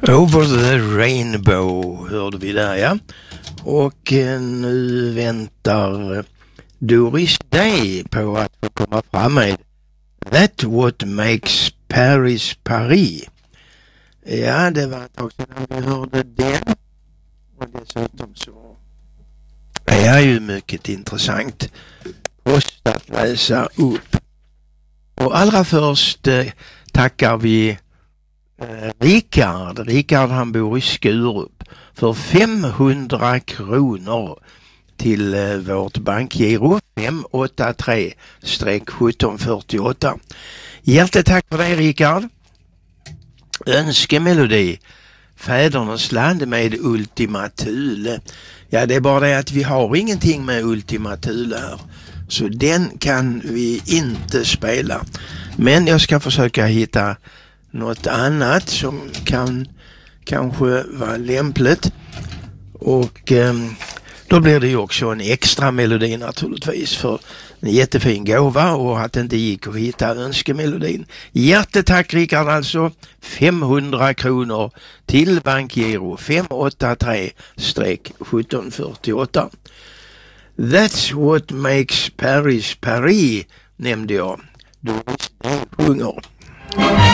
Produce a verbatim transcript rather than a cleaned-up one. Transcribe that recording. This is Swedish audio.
Over the Rainbow hörde vi där, ja. Och eh, nu väntar Doris Day på att få komma fram med That's what makes Paris Paris. Ja, det var ett tag sedan vi hörde den. Och dessutom så är ju mycket intressant post att läsa upp. Och allra först eh, tackar vi eh, Rickard. Rickard han bor i Skurup för femhundra kronor till eh, vårt bankgiro fem åtta tre sjutton fyrtioåtta. Hjärtligt tack för det, Rickard. Önskemelodi Fädernas land med Ultima Thule. Ja, det är bara det att vi har ingenting med Ultima Thule här. Så den kan vi inte spela. Men jag ska försöka hitta något annat som kan kanske vara lämpligt. Och eh, då blir det ju också en extra melodi naturligtvis för en jättefin gåva och att det inte gick att hitta önskemelodin. Hjärtetack Rickard alltså. femhundra kronor till bankgiro fem åtta tre sjutton fyrtioåtta. That's what makes Paris Paris nämnde jag. Då sjunger.